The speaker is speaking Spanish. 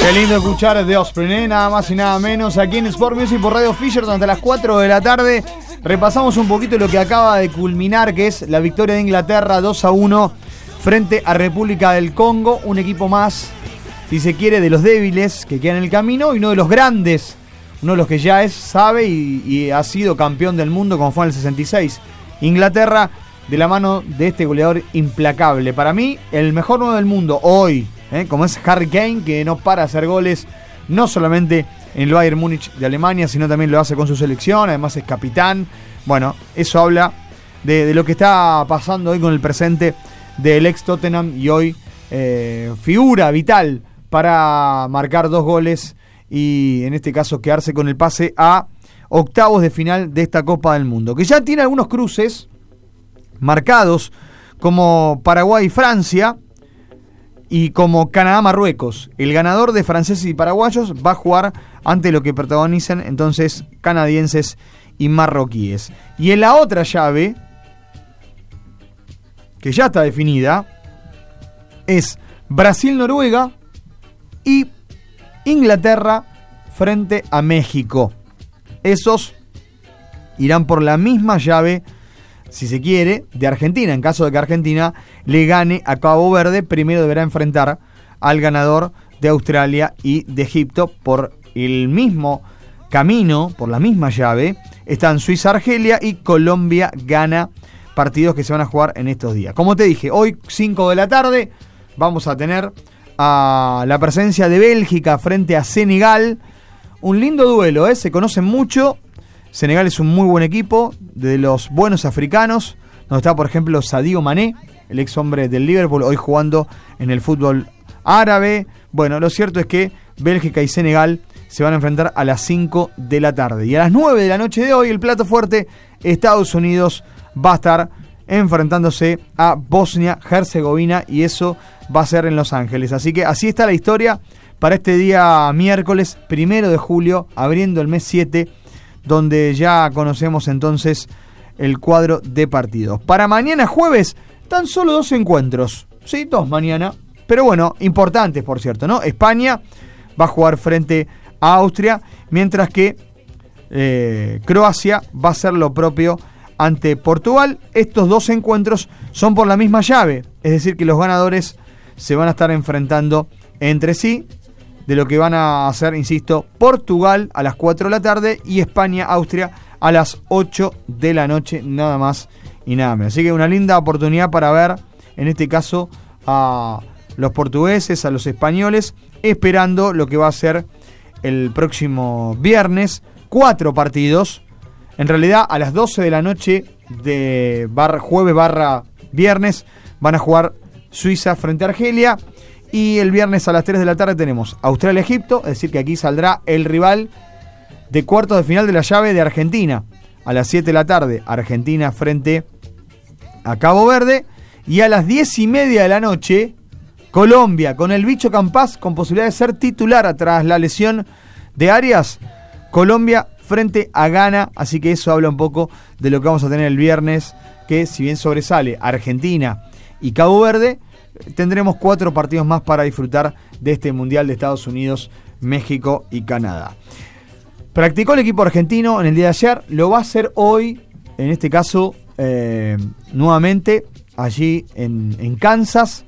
Qué lindo escuchar The Offspring, nada más y nada menos, aquí en Sport Music por Radio Fisher durante las 4 de la tarde. Repasamos un poquito lo que acaba de culminar, que es la victoria de Inglaterra 2-1 frente a República del Congo. Un equipo más, si se quiere, de los débiles que quedan en el camino y uno de los grandes, uno de los que ya sabe y ha sido campeón del mundo como fue en el 66. Inglaterra, de la mano de este goleador implacable. Para mí, el mejor 9 del mundo hoy, como es Harry Kane, que no para de hacer goles, no solamente en el Bayern Múnich de Alemania, sino también lo hace con su selección, además es capitán. Bueno, eso habla de lo que está pasando hoy con el presente del ex Tottenham y hoy figura vital para marcar 2 goles y en este caso quedarse con el pase a octavos de final de esta Copa del Mundo, que ya tiene algunos cruces marcados como Paraguay y Francia y como Canadá-Marruecos. El ganador de franceses y paraguayos va a jugar ante lo que protagonizan entonces canadienses y marroquíes. Y en la otra llave, que ya está definida, es Brasil-Noruega y Inglaterra frente a México. Esos irán por la misma llave, si se quiere, de Argentina. En caso de que Argentina le gane a Cabo Verde, primero deberá enfrentar al ganador de Australia y de Egipto por el mismo camino, por la misma llave. Están Suiza-Argelia y Colombia-Ghana, partidos que se van a jugar en estos días. Como te dije, hoy 5 de la tarde vamos a tener a la presencia de Bélgica frente a Senegal. Un lindo duelo, se conocen mucho. Senegal es un muy buen equipo, de los buenos africanos, donde está por ejemplo Sadio Mané, el ex hombre del Liverpool, hoy jugando en el fútbol árabe. Bueno, lo cierto es que Bélgica y Senegal se van a enfrentar a las 5 de la tarde. Y a las 9 de la noche de hoy, el plato fuerte, Estados Unidos va a estar enfrentándose a Bosnia-Herzegovina y eso va a ser en Los Ángeles. Así que así está la historia para este día miércoles 1 de julio, abriendo el mes 7, donde ya conocemos entonces el cuadro de partidos. Para mañana jueves, tan solo 2 encuentros. Sí, 2 mañana. Pero bueno, importantes por cierto, ¿no? España va a jugar frente a Austria, mientras que Croacia va a hacer lo propio ante Portugal. Estos 2 encuentros son por la misma llave, es decir que los ganadores se van a estar enfrentando entre sí, de lo que van a hacer, insisto, Portugal a las 4 de la tarde y España-Austria a las 8 de la noche, nada más y nada menos. Así que una linda oportunidad para ver, en este caso, a los portugueses, a los españoles, esperando lo que va a ser el próximo viernes, 4 partidos. En realidad, a las 12 de la noche de jueves/viernes van a jugar Suiza frente a Argelia. Y el viernes a las 3 de la tarde tenemos Australia-Egipto, es decir que aquí saldrá el rival de cuartos de final de la llave de Argentina. A las 7 de la tarde, Argentina frente a Cabo Verde. Y a las 10:30 de la noche, Colombia, con el bicho Campás, con posibilidad de ser titular tras la lesión de Arias. Colombia frente a Ghana, así que eso habla un poco de lo que vamos a tener el viernes, que si bien sobresale Argentina y Cabo Verde, tendremos 4 partidos más para disfrutar de este Mundial de Estados Unidos, México y Canadá. Practicó el equipo argentino en el día de ayer, lo va a hacer hoy, en este caso, nuevamente, allí en Kansas.